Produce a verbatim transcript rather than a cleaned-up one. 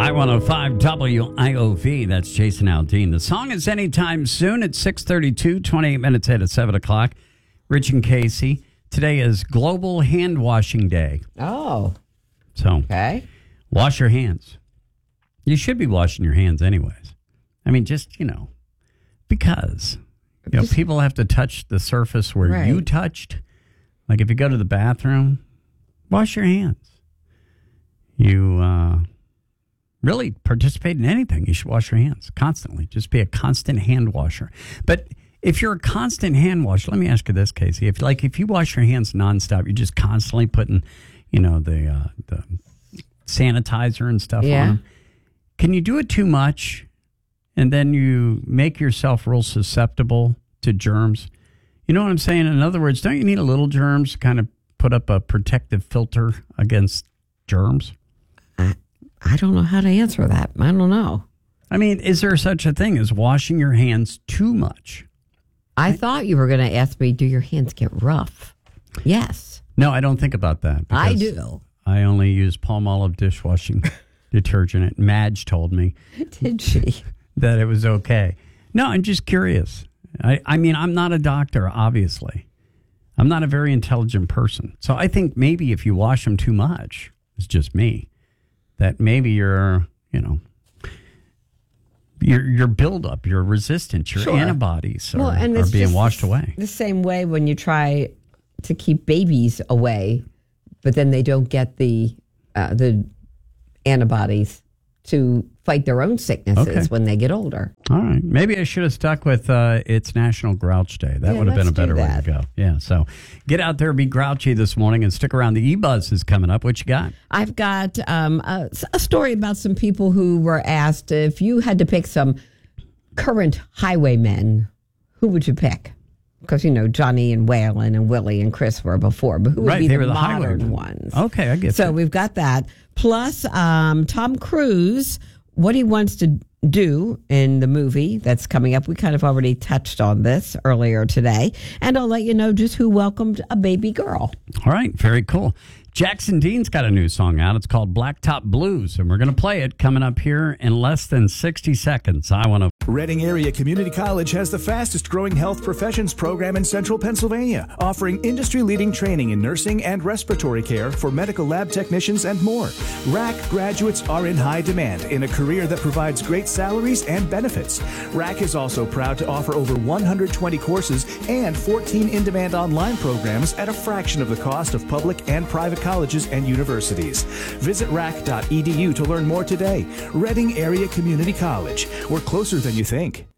I one oh five W I O V. That's Jason Aldean. The song is Anytime Soon at six thirty-two, twenty-eight minutes ahead at seven o'clock. Rich and Casey. Today is Global Hand Washing Day. Oh. So, okay. Wash your hands. You should be washing your hands anyways. I mean, just, you know, because, you know, people have to touch the surface where Right. you touched. Like if you go to the bathroom, wash your hands. You uh, really participate in anything, you should wash your hands constantly. Just be a constant hand washer. But if you're a constant hand washer, let me ask you this, Casey. If like if you wash your hands nonstop, you're just constantly putting, you know, the uh, the sanitizer and stuff Yeah. on them. Can you do it too much, and then you make yourself real susceptible to germs? You know what I'm saying? In other words, don't you need a little germs to kind of put up a protective filter against germs? I, I don't know how to answer that. I don't know. I mean, is there such a thing as washing your hands too much? I thought you were going to ask me, do your hands get rough? Yes. No, I don't think about that. I because do. I only use Palmolive dishwashing detergent. Madge told me Did she? that it was okay. No, I'm just curious. I, I mean, I'm not a doctor, obviously. I'm not a very intelligent person. So I think maybe if you wash them too much, it's just me, that maybe your, you know, your your buildup, your resistance, your Sure. antibodies are, Well, and are it's being just washed away. The same way when you try to keep babies away, but then they don't get the uh, the antibodies to fight their own sicknesses Okay. when they get older. All right. Maybe I should have stuck with uh, it's National Grouch Day. That Yeah, would have been a let's do better way to that. go. Yeah. So get out there, be grouchy this morning, and stick around. The E-Buzz is coming up. What you got? I've got um, a, a story about some people who were asked if you had to pick some current highwaymen, who would you pick? Because, you know, Johnny and Waylon and Willie and Chris were before, but who would Right, be they the were the modern highwaymen. ones? Okay, I get So that. we've got that. Plus, um, Tom Cruise, what he wants to do in the movie that's coming up. We kind of already touched on this earlier today. And I'll let you know just who welcomed a baby girl. All right. Very cool. Jackson Dean's got a new song out. It's called Blacktop Blues, and we're going to play it coming up here in less than sixty seconds. I want to. Reading Area Community College has the fastest growing health professions program in central Pennsylvania, offering industry-leading training in nursing and respiratory care for medical lab technicians and more. R A C graduates are in high demand in a career that provides great salaries and benefits. R A C is also proud to offer over one hundred twenty courses and fourteen in-demand online programs at a fraction of the cost of public and private colleges and universities. Visit rac dot e d u to learn more today. Reading Area Community College. We're closer than you think.